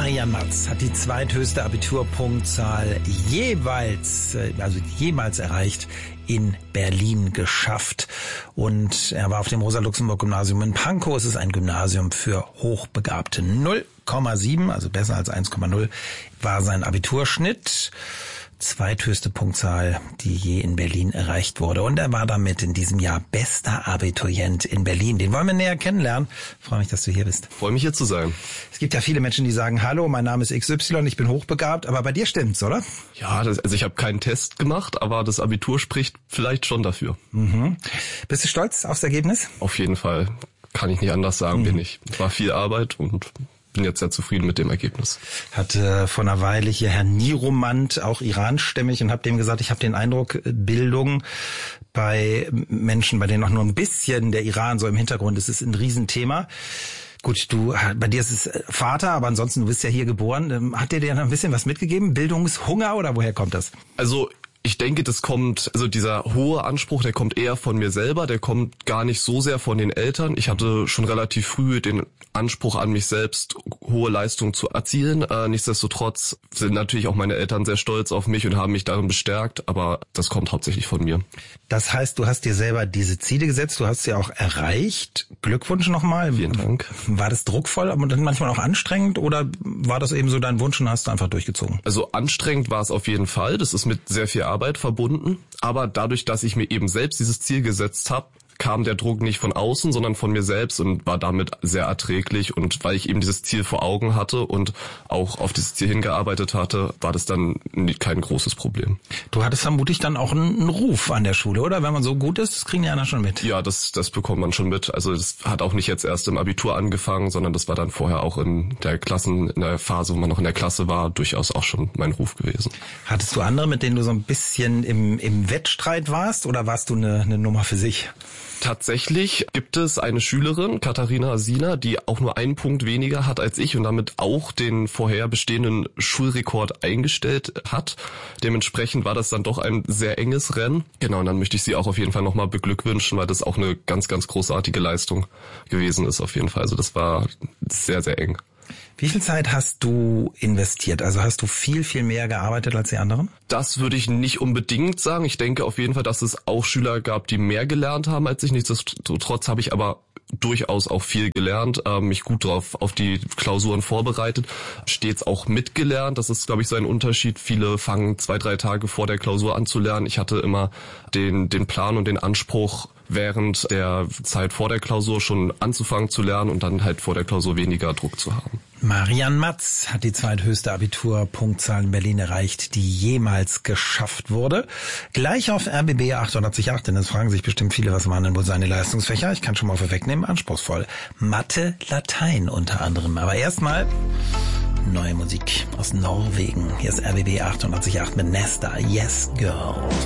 Marian Matz hat die zweithöchste Abiturpunktzahl jemals erreicht, in Berlin geschafft. Und er war auf dem Rosa-Luxemburg-Gymnasium in Pankow. Es ist ein Gymnasium für Hochbegabte. 0,7, also besser als 1,0, war sein Abiturschnitt. Zweithöchste Punktzahl, die je in Berlin erreicht wurde. Und er war damit in diesem Jahr bester Abiturient in Berlin. Den wollen wir näher kennenlernen. Ich freue mich, dass du hier bist. Freue mich, hier zu sein. Es gibt ja viele Menschen, die sagen, hallo, mein Name ist XY, ich bin hochbegabt. Aber bei dir stimmt's, oder? Ja, also ich habe keinen Test gemacht, aber das Abitur spricht vielleicht schon dafür. Mhm. Bist du stolz aufs Ergebnis? Auf jeden Fall. Kann ich nicht anders sagen, bin ich. Es war viel Arbeit und bin jetzt sehr zufrieden mit dem Ergebnis. Hatte vor einer Weile hier Herr Niromant, auch iranstämmig, und habe dem gesagt, ich habe den Eindruck, Bildung bei Menschen, bei denen auch nur ein bisschen der Iran so im Hintergrund ist, ist ein Riesenthema. Gut, bei dir ist es Vater, aber ansonsten, du bist ja hier geboren. Hat der dir ein bisschen was mitgegeben? Bildungshunger oder woher kommt das? Also ich denke, dieser hohe Anspruch, der kommt eher von mir selber, der kommt gar nicht so sehr von den Eltern. Ich hatte schon relativ früh den Anspruch an mich selbst, hohe Leistungen zu erzielen. Nichtsdestotrotz sind natürlich auch meine Eltern sehr stolz auf mich und haben mich darin bestärkt, aber das kommt hauptsächlich von mir. Das heißt, du hast dir selber diese Ziele gesetzt, du hast sie auch erreicht. Glückwunsch nochmal. Vielen Dank. War das druckvoll, aber dann manchmal auch anstrengend, oder war das eben so dein Wunsch und hast du einfach durchgezogen? Also anstrengend war es auf jeden Fall. Das ist mit sehr viel Arbeit verbunden. Aber dadurch, dass ich mir eben selbst dieses Ziel gesetzt habe, kam der Druck nicht von außen, sondern von mir selbst und war damit sehr erträglich. Und weil ich eben dieses Ziel vor Augen hatte und auch auf dieses Ziel hingearbeitet hatte, war das dann kein großes Problem. Du hattest vermutlich dann auch einen Ruf an der Schule, oder? Wenn man so gut ist, das kriegen die anderen schon mit. Ja, das bekommt man schon mit. Also das hat auch nicht jetzt erst im Abitur angefangen, sondern das war dann vorher auch in der Phase, wo man noch in der Klasse war, durchaus auch schon mein Ruf gewesen. Hattest du andere, mit denen du so ein bisschen im Wettstreit warst, oder warst du eine Nummer für sich? Tatsächlich gibt es eine Schülerin, Katharina Sina, die auch nur einen Punkt weniger hat als ich und damit auch den vorher bestehenden Schulrekord eingestellt hat. Dementsprechend war das dann doch ein sehr enges Rennen. Genau, und dann möchte ich sie auch auf jeden Fall nochmal beglückwünschen, weil das auch eine ganz, ganz großartige Leistung gewesen ist auf jeden Fall. Also das war sehr, sehr eng. Wie viel Zeit hast du investiert? Also hast du viel, viel mehr gearbeitet als die anderen? Das würde ich nicht unbedingt sagen. Ich denke auf jeden Fall, dass es auch Schüler gab, die mehr gelernt haben als ich. Nichtsdestotrotz habe ich aber durchaus auch viel gelernt, mich gut auf die Klausuren vorbereitet, stets auch mitgelernt. Das ist, glaube ich, so ein Unterschied. Viele fangen 2-3 Tage vor der Klausur an zu lernen. Ich hatte immer den Plan und den Anspruch, während der Zeit vor der Klausur schon anzufangen zu lernen und dann halt vor der Klausur weniger Druck zu haben. Marian Matz hat die zweithöchste Abiturpunktzahl in Berlin erreicht, die jemals geschafft wurde. Gleich auf RBB 888, denn es fragen sich bestimmt viele, was waren denn wohl seine Leistungsfächer? Ich kann schon mal vorwegnehmen, anspruchsvoll. Mathe, Latein unter anderem. Aber erstmal neue Musik aus Norwegen. Hier ist RBB 888 mit Nesta, Yes Girl.